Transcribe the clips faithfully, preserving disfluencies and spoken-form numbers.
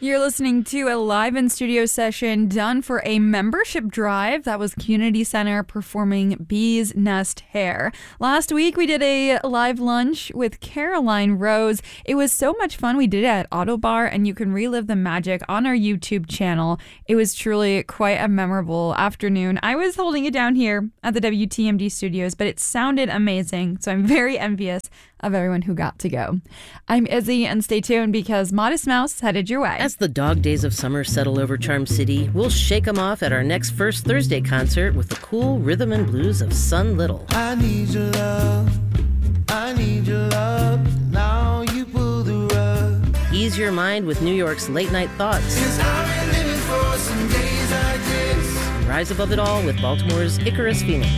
You're listening to a live in studio session done for a membership drive. That was Community Center performing Bee's Nest Hair. Last week we did a live lunch with Caroline Rose. It was so much fun. We did it at Autobar, and you can relive the magic on our YouTube channel. It was truly quite a memorable afternoon. I was holding it down here at the W T M D studios, but it sounded amazing, so I'm very envious of everyone who got to go. I'm Izzy, and stay tuned because Modest Mouse headed your way. As the dog days of summer settle over Charm City, we'll shake them off at our next First Thursday concert with the cool rhythm and blues of Sun Little. I need your love, I need your love, now you pull the rug. Ease your mind with New York's Late Night Thoughts. 'Cause I've been living for some days like this. And rise above it all with Baltimore's Icarus Phoenix.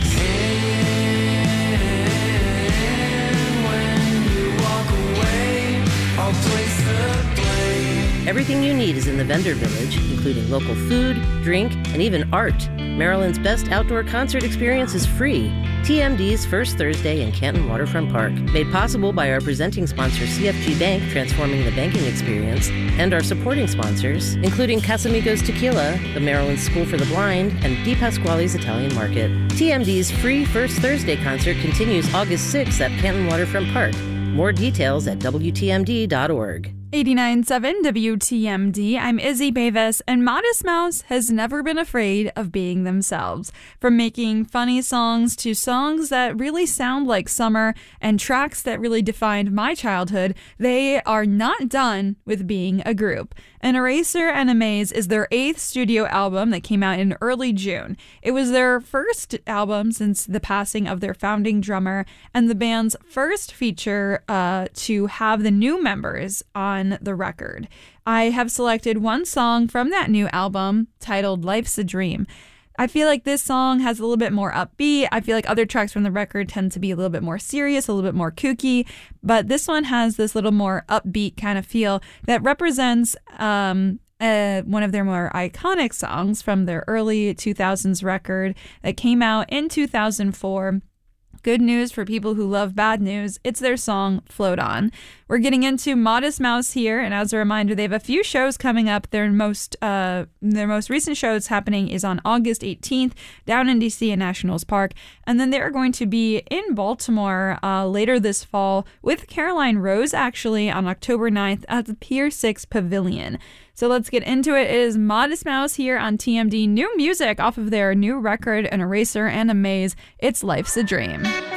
Everything you need is in the Vendor Village, including local food, drink, and even art. Maryland's best outdoor concert experience is free. T M D's First Thursday in Canton Waterfront Park. Made possible by our presenting sponsor C F G Bank, transforming the banking experience, and our supporting sponsors, including Casamigos Tequila, the Maryland School for the Blind, and Di Pasquale's Italian Market. T M D's free First Thursday concert continues August sixth at Canton Waterfront Park. More details at W T M D dot org. eighty-nine point seven W T M D. I'm Izzy Bavis, and Modest Mouse has never been afraid of being themselves. From making funny songs to songs that really sound like summer and tracks that really defined my childhood, they are not done with being a group. An Eraser and Amaze is their eighth studio album that came out in early June. It was their first album since the passing of their founding drummer, and the band's first feature uh, to have the new members on the record. I have selected one song from that new album titled Life's a Dream. I feel like this song has a little bit more upbeat. I feel like other tracks from the record tend to be a little bit more serious, a little bit more kooky, but this one has this little more upbeat kind of feel that represents um, uh, one of their more iconic songs from their early two thousands record that came out in two thousand four. Good news for people who love bad news. It's their song, Float On. We're getting into Modest Mouse here, and as a reminder, they have a few shows coming up. Their most uh, their most recent shows happening is on August eighteenth down in D C in Nationals Park, and then they're going to be in Baltimore uh, later this fall with Caroline Rose, actually, on October ninth at the Pier six Pavilion. So let's get into it. It is Modest Mouse here on T M D. New music off of their new record, An Eraser and Amaze. It's Life's a Dream.